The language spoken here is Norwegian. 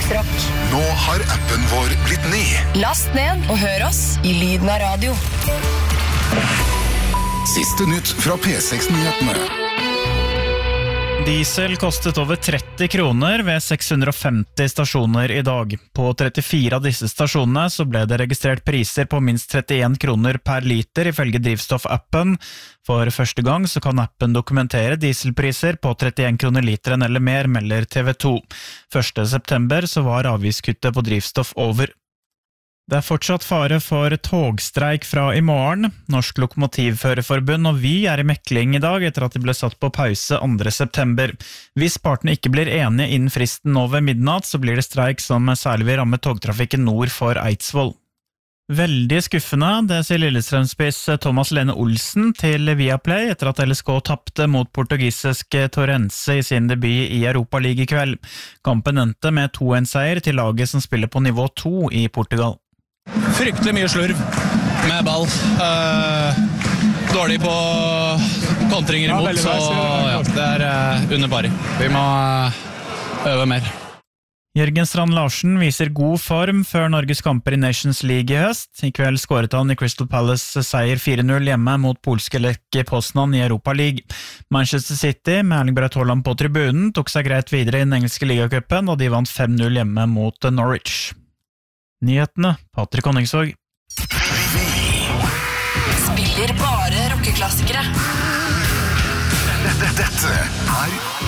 Rock. Nå har appen vår blitt ny. Last ned og hør oss i lyden av radio. Siste nytt fra P6-nyhetene. Diesel kostet over 30 kroner ved 650 stasjoner i dag. På 34 av disse stasjonene så ble det registrert priser på minst 31 kroner per liter ifølge drivstoffappen. For første gang så kan appen dokumentere dieselpriser på 31 kroner literen eller mer, melder TV 2. 1. september så var avgiftskuttet på drivstoff over. Det er fortsatt fare for togstreik fra i morgen. Norsk Lokomotivførerforbund og Vy er i mekling i dag etter at de ble satt på pause 2. september. Hvis partene ikke blir enige innen fristen nå ved midnatt, så blir det streik som særlig vil ramme togtrafikken nord for Eidsvoll. Veldig skuffende, det sier Lillestrømspiss Thomas Lene Olsen til Viaplay etter at LSK tappte mot portugisiske Torrense i sin debut i Europa League i kveld. Kampen endte med 2-1-seier til laget som spiller på nivå 2 i Portugal. Fryktelig mye slurv med ball. Dårlig på kontringer imot, så ja, det er under pari. Vi må øve mer. Jørgen Strand Larsen viser god form før Norges kamper i Nations League i høst. I kveld skåret han i Crystal Palace seier 4-0 hjemme mot polske Lech Poznan i Europa League. Manchester City, med Erling Braut Haaland på tribunen, tok seg greit videre i den engelske ligacupen, og de vant 5-0 hjemme mot Norwich. Nyhetene, Patrick Honningsvåg. Spiller bare rockeklassikere. Dette er